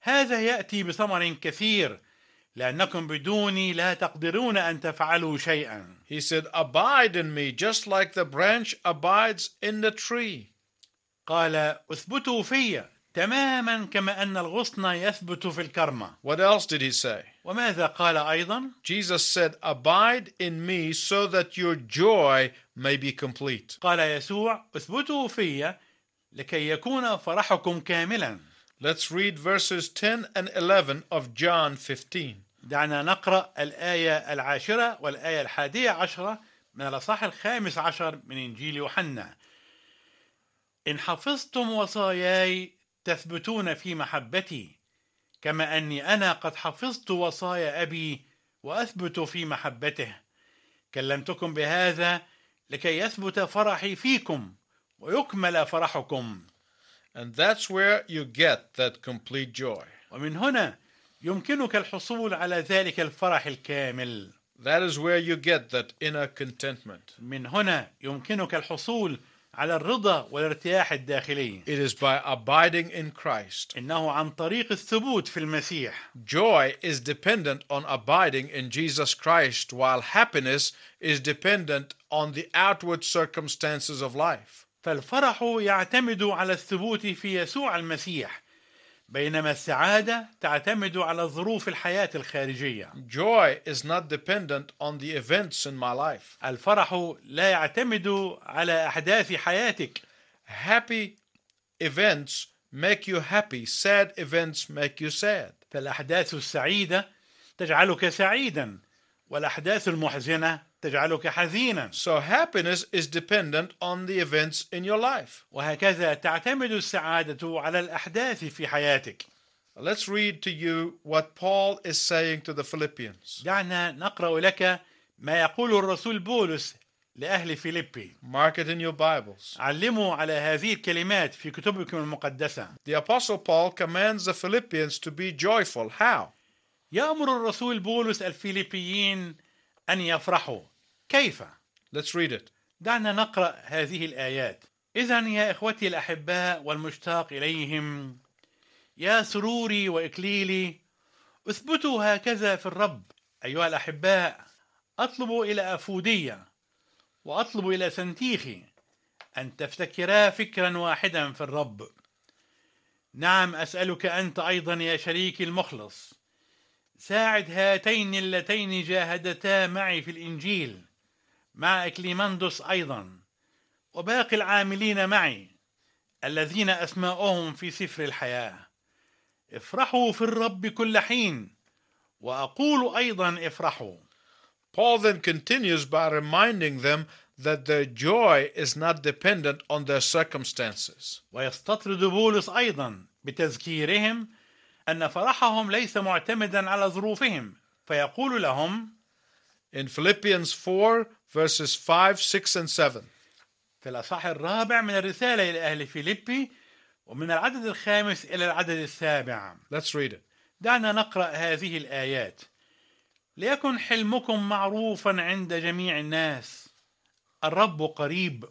هذا يأتي بثمر كثير، لأنكم بدوني لا تقدرون أن تفعلوا شيئا. He said, abide in me just like the branch abides in the tree. قال اثبتوا في تماما كما أن الغصن يثبت في الكرمة. What else did he say? وماذا قال أيضا؟ Jesus said, abide in me so that your joy may be complete. قال يسوع اثبتوا في لكي يكون فرحكم كاملا. Let's read verses 10 and 11 of John 15. دعنا نقرأ الآية 10 والآية 11 من الأصحاح 15 من إنجيل يوحنا. إن حفظتم وصاياي تثبتون في محبتي، كما أني أنا قد حفظت وصايا أبي وأثبت في محبته. كلمتكم بهذا لكي يثبت فرحي فيكم ويكمل فرحكم. And that's where you get that complete joy. ومن هنا يمكنك الحصول على ذلك الفرح الكامل. That is where you get that inner contentment. من هنا يمكنك الحصول على الرضا والارتياح الداخلي. It is by abiding in Christ. إنه عن طريق الثبوت في المسيح. Joy is dependent on abiding in Jesus Christ, while happiness is dependent on the outward circumstances of life. فالفرح يعتمد على الثبوت في يسوع المسيح، بينما السعادة تعتمد على ظروف الحياة الخارجية. Joy is not dependent on the events in my life. الفرح لا يعتمد على أحداث حياتك. Happy events make you happy. Sad events make you sad. فالأحداث السعيدة تجعلك سعيدا، والأحداث المحزنة تجعلك حزينا. So happiness is dependent on the events in your life. وهكذا تعتمد السعادة على الأحداث في حياتك. Let's read to you what Paul is saying to the Philippians. دعنا نقرأ لك ما يقول الرسول بولس لأهل فيليبي. Mark it in your Bibles. علموا على هذه الكلمات في كتبكم المقدسة. The Apostle Paul commands the Philippians to be joyful. How? يأمر الرسول بولس الفيليبيين أن يفرحوا. كيف؟ Let's read it. دعنا نقرأ هذه الآيات. إذن يا إخوتي الأحباء والمشتاق إليهم، يا سروري وإكليلي، اثبتوا هكذا في الرب. أيها الأحباء، أطلب إلى أفودية وأطلب إلى سنتيخي أن تفتكرا فكرا واحدا في الرب. نعم، أسألك أنت أيضا يا شريكي المخلص، ساعد هاتين اللتين جاهدتا معي في الإنجيل، مع إكليماندوس أيضا، وباقي العاملين معي الذين أسماؤهم في سفر الحياة. افرحوا في الرب كل حين، وأقول أيضا افرحوا. Paul then continues by reminding them that their joy is not dependent on their circumstances. ويستطرد بولس أيضا بتذكيرهم أن فرحهم ليس معتمدا على ظروفهم، فيقول لهم In Philippians 4 verses 5, 6 and 7. في الأصحاح 4 من الرسالة إلى أهل فيليبي، ومن العدد 5 إلى العدد 7. Let's read it. دعنا نقرأ هذه الآيات. ليكن حلمكم معروفا عند جميع الناس، الرب قريب.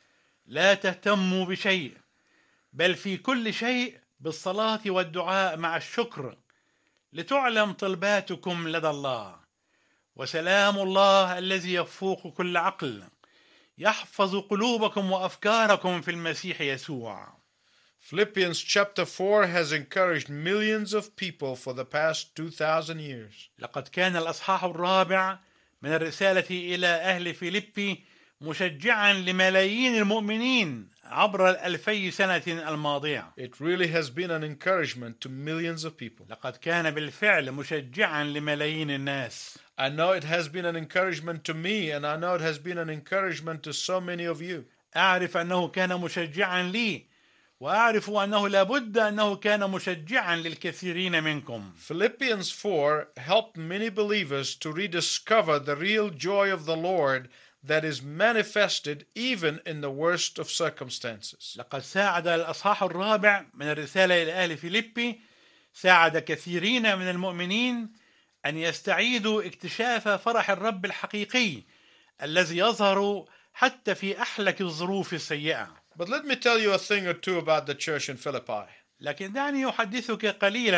لا تهتموا بشيء، بل في كل شيء بالصلاة والدعاء مع الشكر لتعلم طلباتكم لدى الله، وسلام الله الذي يفوق كل عقل يحفظ قلوبكم وأفكاركم في المسيح يسوع. Philippians chapter 4 has encouraged millions of people for the past 2,000 years. لقد كان الأصحاح 4 من الرسالة إلى أهل فيليبي مشجعا لملايين المؤمنين عبر 2000 سنة الماضية. It really has been an encouragement to millions of people. لقد كان بالفعل مشجعا لملايين الناس. I know it has been an encouragement to me, and I know it has been an encouragement to so many of you. أعرف أنه كان مشجعا لي، وأعرف أنه لابد أنه كان مشجعا للكثيرين منكم. Philippians 4 helped many believers to rediscover the real joy of the Lord that is manifested even in the worst of circumstances. لقد ساعد الأصحاح 4 من الرسالة إلى أهل فيليبي، ساعد كثيرين من المؤمنين أن يستعيدوا اكتشاف فرح الرب الحقيقي الذي يظهر حتى في أحلك الظروف السيئة. But let me tell you a thing or two about the church in Philippi. لكن دعني أحدثك قليلا